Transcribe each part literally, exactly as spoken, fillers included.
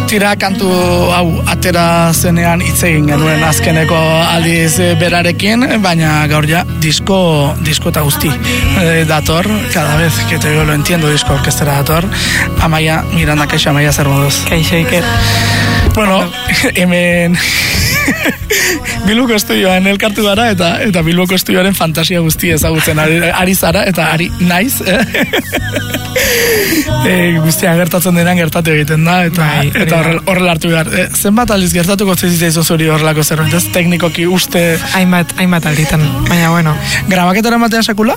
tira kantu hau atera zenean hitz egin genuen azkeneko aldiz berarekin, baina gaur ja disko, disko eta guzti e, dator, cada vez que te lo entiendo disko orkestera dator. Amaia, Miranda, kaixo, Amaia, zer moduz? Kaixo, Iker. Bueno, hemen Bilboko estudioan elkartu gara eta eta Bilboko estudioaren fantasia guzti ezagutzen ari, ari zara eta ari naiz eh? e, guztia gertatzen denan gertatu egiten da eta bai, eta horrela hartu behar e, zenbat aldiz gertatuko zizitza zuri horrelako zerbait ez teknikoki uste hainbat, hainbat alditan, baina bueno grabaketara ematean sekula?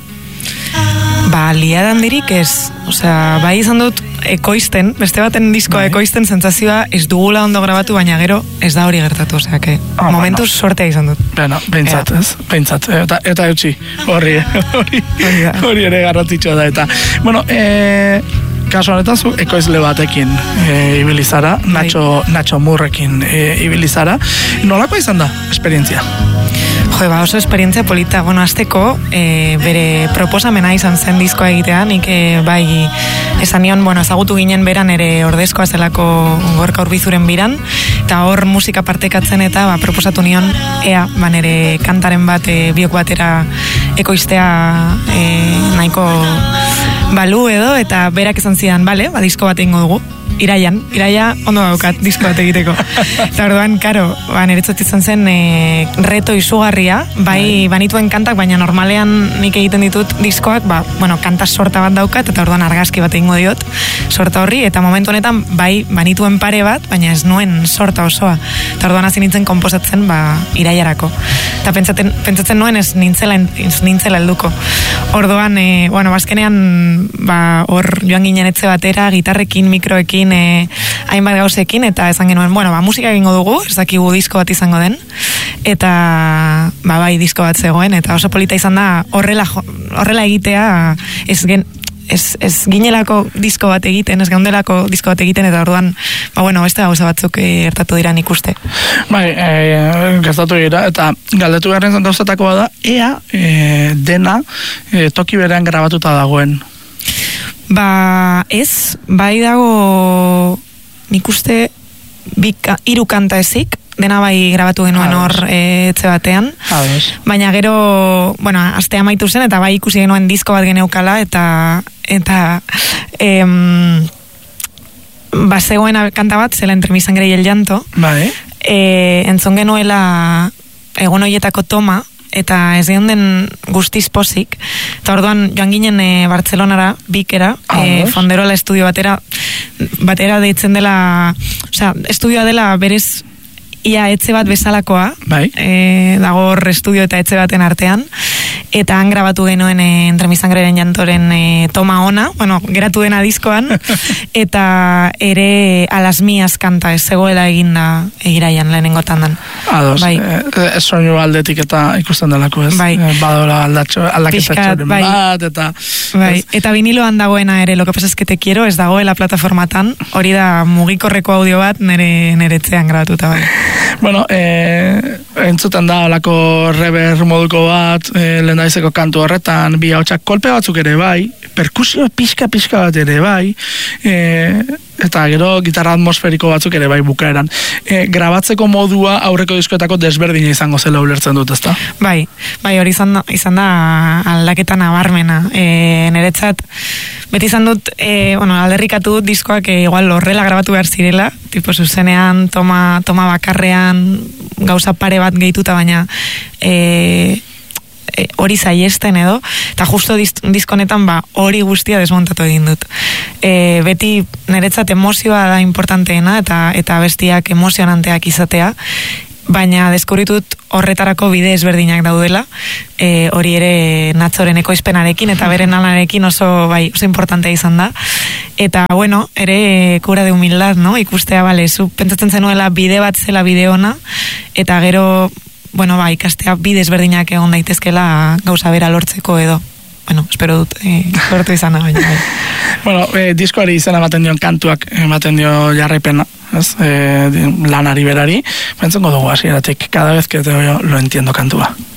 Ba, liadan dirik ez, osea, bai izan dut ekoizten, beste baten diskoa bai. Ekoizten sentsazioa ez dugula ondo grabatu, baina gero ez da hori gertatu, osea, que ah, momentuz bueno. Sortea izan dut. Bueno, pentsat, ez, pentsat, eta, eta eutxi, horri, hori, hori ere garrantzitsua da, eta, bueno, e, kasu honetan zu ekoizle batekin e, ibilizara, Nacho, Nacho Murrekin e, ibilizara, nolako izan da, esperientzia? Jo, ba, oso esperientzia polita, bueno, azteko e, bere proposamena izan zen diskoa egitea, nik e, bai esan nion, bueno, ezagutu ginen beran ere ordezkoa zelako Gorka Urbizuren biran, eta hor musika partekatzen eta ba, proposatu nion, ea, ba, nere kantaren bat e, biok batera ekoiztea e, nahiko balu edo, eta berak esan zidan, bale, ba, disko bat egingo dugu. Iraian, iraia ondo daukat disko bat egiteko. Eta orduan, karo, ba, niretzat izan zen e, reto izugarria, bai banituen kantak, baina normalean nik egiten ditut diskoak, ba, bueno, kanta sorta bat daukat, eta orduan argazki bat egingo diot, sorta horri, eta momentu honetan, bai banituen pare bat, baina ez nuen sorta osoa. Eta orduan hasi nintzen konposatzen, ba, iraiarako. Eta pentsatzen, pentsatzen nuen ez nintzela, ez nintzela helduko. Orduan, e, bueno, bazkenean, ba, hor joan ginen etxe batera, gitarrekin, mikroekin, E, hainbat gauzekin eta esan genuen, bueno, ba, musika egingo dugu, ez dakigu disko bat izango den eta ba, bai disko bat zegoen eta oso polita izan da horrela, horrela egitea ez, gen, ez, ez ginelako disko bat egiten, ez geundelako disko bat egiten eta orduan, ba bueno, beste gauza batzuk gertatu dira nik uste. Bai, e, gertatu dira eta galdetu garen gauzatakoa da, ea e, dena e, toki berean grabatuta dagoen. Ba, ez, bai dago nik uste bika, iru kanta ezik, dena bai grabatu genuen hor e, etxe batean. Ados. Baina gero, bueno, astea amaitu zen, eta bai ikusi genuen disko bat geneukala, eta eta em, ba, zegoen kanta bat, zela Entre mi sangre y el llanto. Bai. E, entzun genuela egun horietako toma, eta ez den guztiz pozik, eta orduan joan ginen e, Bartzelonara, bikera, e, Fonderola estudio batera, batera deitzen dela, osea, estudioa dela berez ia etxe bat bezalakoa, bai. E, dago hor estudio eta etxe baten artean, eta han grabatu genuen e, Entre mi sangreren llantoren e, toma ona, bueno, geratu dena diskoan, eta ere A las mías kanta, ez zegoela eginda egiraian lehenengo tandan. Ados, bai. e, soinu aldetik eta ikusten delako, ez? Bai. E, badola aldaketatxoren bai. bat, eta... Bai. Eta viniloan dagoena ere, lo que pasa es que te quiero, ez dagoela plataformatan, hori da mugikorreko audio bat nere, nere etxean grabatuta, bai. Bueno, e, entzuten da olako rever moduko bat, e, lehendaizeko kantu horretan, bi hautsak kolpe batzuk ere bai, perkusio pixka-pixka bat ere bai, e, eta gero gitarra atmosferiko batzuk ere bai bukaeran. E, grabatzeko modua aurreko diskoetako desberdina izango zela ulertzen dut, ezta? Bai, bai hori izan da, izan da aldaketa nabarmena. E, niretzat, beti izan dut, e, bueno, alderrikatu dut diskoak e, igual horrela grabatu behar zirela, tipo zuzenean, toma, toma bakarrean, gauza pare bat gehituta, baina e, e, hori zaiesten edo, eta justo diskonetan ba, hori guztia desmontatu egin dut. E, beti niretzat emozioa da importanteena, eta, eta bestiak emozionanteak izatea, baina deskubritut horretarako bide ezberdinak daudela, e, hori ere Natxoren ekoizpenarekin eta beren lanarekin oso, bai, oso importantea izan da, eta bueno, ere kura de humildad, no? Ikustea, bale, zu pentsatzen zenuela bide bat zela bide ona, eta gero, bueno, ba, ikastea bide ezberdinak egon daitezkela gauza bera lortzeko edo. Bueno, espero dut, eh, lortu izana, baina. Bai. Bueno, eh, diskoari izan ematen dion kantuak, ematen dio jarraipena, ez? Eh, lanari berari, pentsongo dugu hasieratik, cada vez que te veo lo entiendo kantua.